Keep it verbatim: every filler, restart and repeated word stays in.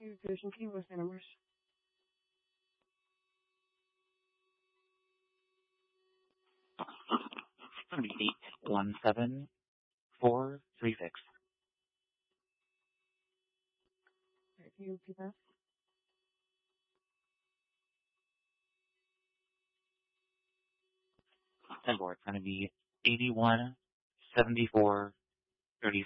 you, Vision. Can you list the numbers? It's going to be eight one seven four three six. Right, can you repeat that? ten four. It's going to be eighty-one seventy-four thirty.